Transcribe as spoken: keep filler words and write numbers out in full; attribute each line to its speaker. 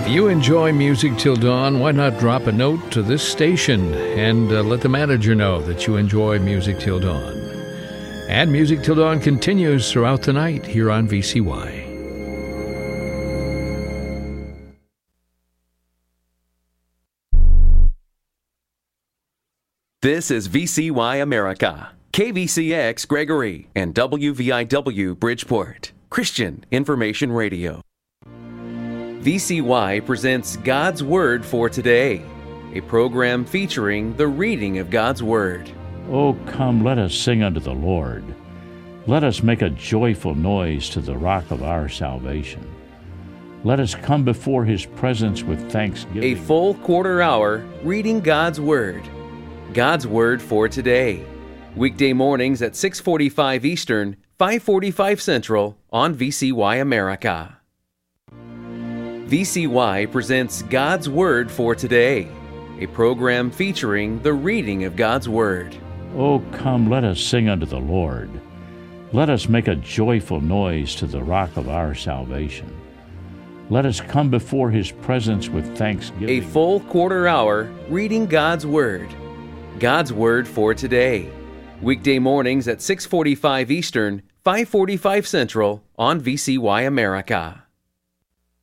Speaker 1: You enjoy Music Till Dawn, why not drop a note to this station and uh, let the manager know that you enjoy Music Till Dawn. And Music Till Dawn continues throughout the night here on V C Y.
Speaker 2: This is V C Y America, K V C X Gregory, and W V I W Bridgeport, Christian Information Radio. V C Y presents God's Word for Today, a program featuring the reading of God's Word.
Speaker 3: Oh, come, let us sing unto the Lord. Let us make a joyful noise to the rock of our salvation. Let us come before His presence with thanksgiving.
Speaker 2: A full quarter hour reading God's Word. God's Word for Today. Weekday mornings at six forty-five Eastern, five forty-five Central on V C Y America. V C Y presents God's Word for Today, a program featuring the reading of God's Word.
Speaker 3: Oh, come, let us sing unto the Lord. Let us make a joyful noise to the rock of our salvation. Let us come before His presence with thanksgiving.
Speaker 2: A full quarter hour reading God's Word. God's Word for Today. Weekday mornings at six forty-five Eastern, five forty-five Central on V C Y America.